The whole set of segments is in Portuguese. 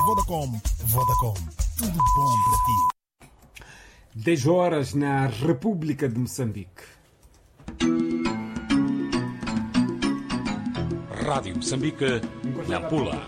Vodacom. Vodacom. Tudo bom para ti. 10 horas na República de Moçambique. Rádio Moçambique, Nampula.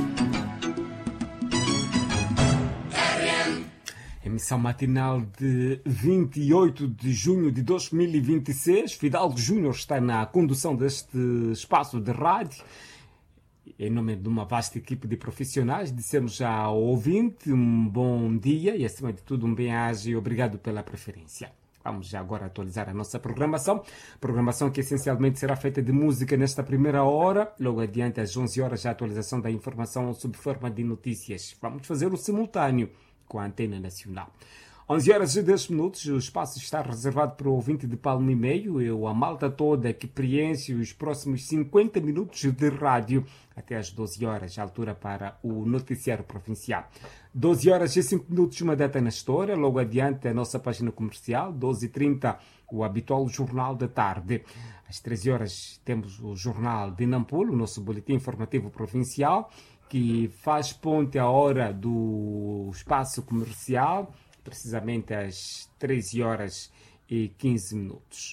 Emissão matinal de 28 de junho de 2026. Fidalgo Júnior está na condução deste espaço de rádio. Em nome de uma vasta equipe de profissionais, dissemos já ao ouvinte um bom dia e, acima de tudo, um bem-aja e obrigado pela preferência. Vamos já agora atualizar a nossa programação. Programação que essencialmente será feita de música nesta primeira hora. Logo adiante, às 11 horas, a atualização da informação sob forma de notícias. Vamos fazer o simultâneo com a Antena Nacional. 11 horas e 10 minutos, o espaço está reservado para o ouvinte de Palmo e Meio. Eu, a malta toda que preenche os próximos 50 minutos de rádio até às 12 horas, a altura para o noticiário provincial. 12 horas e 5 minutos, uma data na história. Logo adiante, a nossa página comercial, 12h30, o habitual Jornal da Tarde. Às 13 horas, temos o Jornal de Nampula, o nosso boletim informativo provincial, que faz ponte à hora do espaço comercial, precisamente às 13 horas e 15 minutos.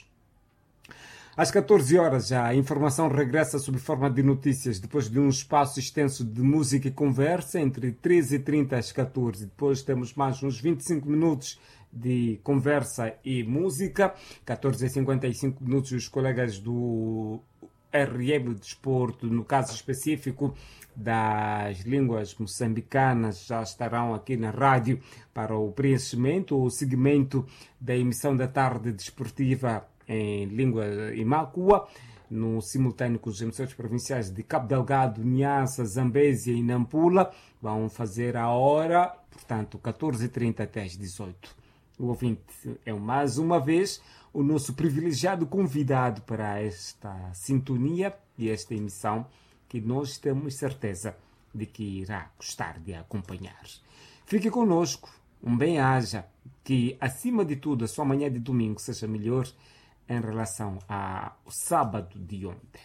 Às 14 horas, a informação regressa sob forma de notícias, depois de um espaço extenso de música e conversa, entre 13h30 às 14. Depois temos mais uns 25 minutos de conversa e música. 14h55 minutos, os colegas do RM Desporto, no caso específico das línguas moçambicanas, já estarão aqui na rádio para o preenchimento ou seguimento da emissão da tarde desportiva em língua imácua, no simultâneo com os emissores provinciais de Cabo Delgado, Niassa, Zambésia e Nampula. Vão fazer a hora, portanto, 14h30 até às 18h. O ouvinte é mais uma vez o nosso privilegiado convidado para esta sintonia e esta emissão, que nós temos certeza de que irá gostar de acompanhar. Fique conosco, um bem-aja, que acima de tudo a sua manhã de domingo seja melhor em relação ao sábado de ontem.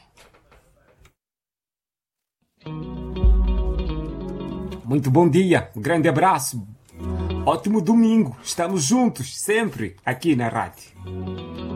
Muito bom dia, um grande abraço, ótimo domingo, estamos juntos sempre aqui na rádio.